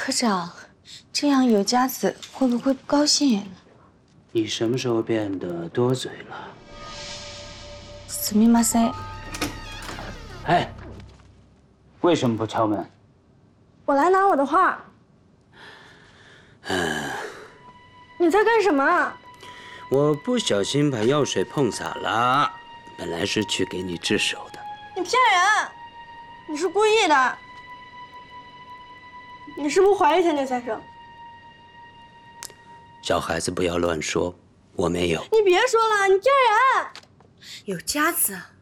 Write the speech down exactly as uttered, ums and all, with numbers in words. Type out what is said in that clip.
科长，这样有家子会不会不高兴？ 你什么时候变得多嘴了？ すみません。 哎，为什么不敲门？ 我来拿我的画。你在干什么？ 我不小心把药水碰洒了，本来是去给你治手的。 你骗人！你是故意的。你是不是怀疑田田先生？ 小孩子不要乱说，我没有。 你别说了，你骗人！ 有家子。